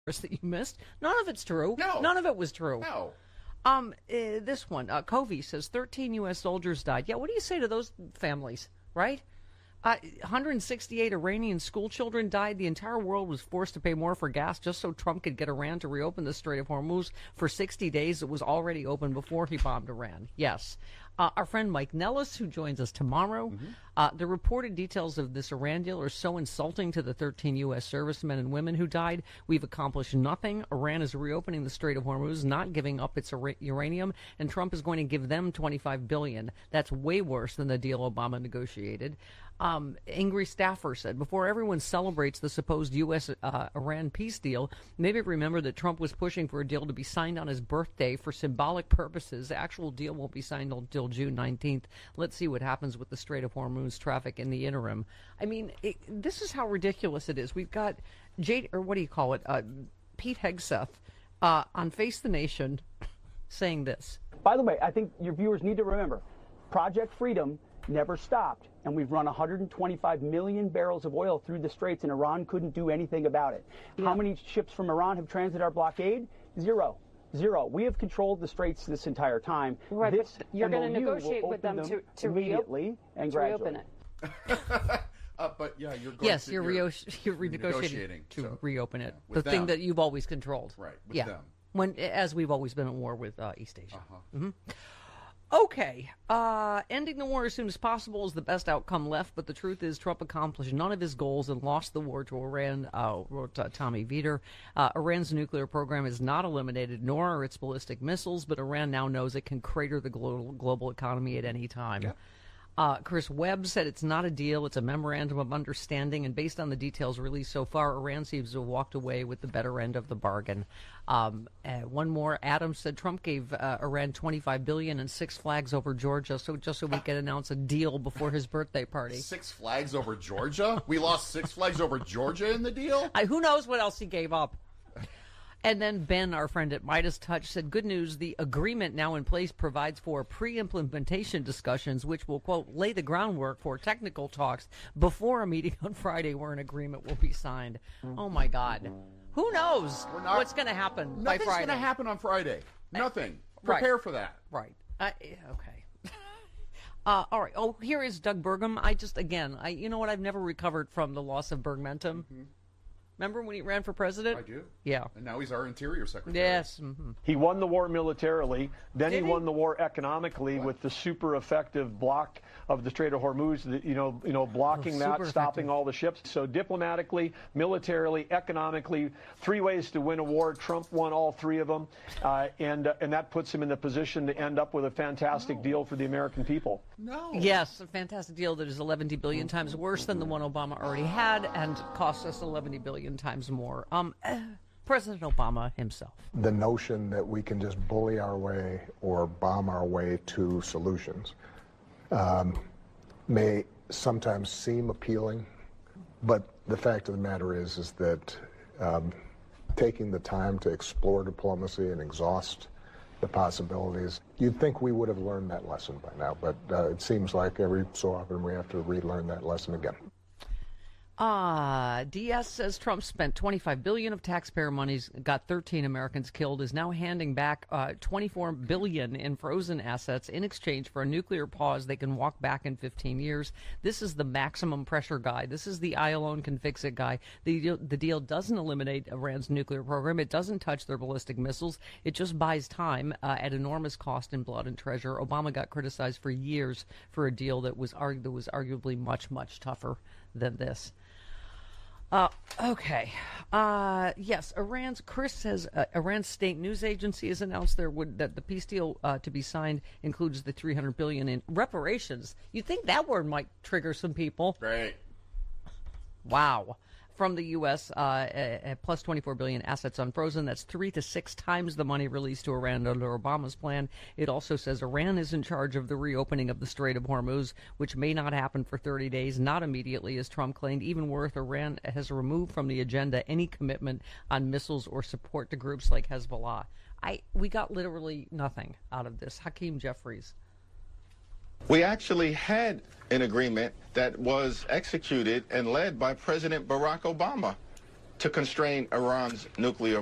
that you missed. None of it's true. No. None of it was true. No. This one, Covey says 13 U.S. soldiers died. Yeah, what do you say to those families, right? 168 Iranian school children died. The entire world was forced to pay more for gas just so Trump could get Iran to reopen the Strait of Hormuz for 60 days. It was already open before he bombed Iran. Yes. Our friend Mike Nellis, who joins us tomorrow, the reported details of this Iran deal are so insulting to the 13 U.S. servicemen and women who died. We've accomplished nothing. Iran is reopening the Strait of Hormuz, not giving up its uranium, and Trump is going to give them $25 billion. That's way worse than the deal Obama negotiated. Angry staffer said, before everyone celebrates the supposed U.S.-Iran peace deal, maybe remember that Trump was pushing for a deal to be signed on his birthday for symbolic purposes. The actual deal won't be signed until June 19th. Let's see what happens with the Strait of Hormuz traffic in the interim. I mean, this is how ridiculous it is. We've got Pete Hegseth on Face the Nation saying this. By the way, I think your viewers need to remember, Project Freedom never stopped, and we've run 125 million barrels of oil through the straits, and Iran couldn't do anything about it. Yeah. How many ships from Iran have transited our blockade? Zero. We have controlled the straits this entire time. Right, but you're going to negotiate with them to immediately and gradually. Reopen it. But yeah, you're going yes, you're renegotiating to reopen it. Yeah, the them. Thing that you've always controlled. Right. With them. As we've always been at war with East Asia. Okay, ending the war as soon as possible is the best outcome left, but the truth is Trump accomplished none of his goals and lost the war to Iran, wrote Tommy Vietor. Iran's nuclear program is not eliminated, nor are its ballistic missiles, but Iran now knows it can crater the global economy at any time. Yep. Chris Webb said it's not a deal, it's a memorandum of understanding, and based on the details released so far, Iran seems to have walked away with the better end of the bargain. One more, Adams said Trump gave Iran $25 billion and Six Flags over Georgia, just so we could announce a deal before his birthday party. Six Flags over Georgia? We lost Six Flags over Georgia in the deal? Who knows what else he gave up? And then Ben, our friend at Midas Touch, said, good news, the agreement now in place provides for pre-implementation discussions, which will, quote, lay the groundwork for technical talks before a meeting on Friday where an agreement will be signed. Oh, my God. Who knows what's going to happen by Friday? Nothing's going to happen on Friday. Nothing. Prepare for that. Right. Okay. All right. Oh, here is Doug Burgum. You know what? I've never recovered from the loss of Bergmentum. Mm-hmm. Remember when he ran for president? I do. Yeah. And now he's our Interior Secretary. Yes. Mm-hmm. He won the war militarily. Then he won the war economically with the super effective block of the Strait of Hormuz, blocking that, stopping all the ships. So diplomatically, militarily, economically, 3 ways to win a war. Trump won all 3 of them. And that puts him in the position to end up with a fantastic deal for the American people. No. Yes, a fantastic deal that is 11 billion times worse than the one Obama already had and costs us 11 billion times more. President Obama himself. The notion that we can just bully our way or bomb our way to solutions may sometimes seem appealing, but the fact of the matter is that taking the time to explore diplomacy and exhaust the possibilities, you'd think we would have learned that lesson by now, but it seems like every so often we have to relearn that lesson again. DS says Trump spent $25 billion of taxpayer monies, got 13 Americans killed, is now handing back $24 billion in frozen assets in exchange for a nuclear pause they can walk back in 15 years. This is the maximum pressure guy. This is the I alone can fix it guy. The deal doesn't eliminate Iran's nuclear program. It doesn't touch their ballistic missiles. It just buys time at enormous cost in blood and treasure. Obama got criticized for years for a deal that was arguably much, much tougher than this. Okay. Yes, Chris says Iran's state news agency has announced that the peace deal to be signed includes the $300 billion in reparations. You'd think that word might trigger some people. Right. Wow. From the U.S., plus $24 billion assets unfrozen. That's 3 to 6 times the money released to Iran under Obama's plan. It also says Iran is in charge of the reopening of the Strait of Hormuz, which may not happen for 30 days, not immediately, as Trump claimed. Even worse, Iran has removed from the agenda any commitment on missiles or support to groups like Hezbollah. We got literally nothing out of this. Hakeem Jeffries. We actually had an agreement that was executed and led by President Barack Obama to constrain Iran's nuclear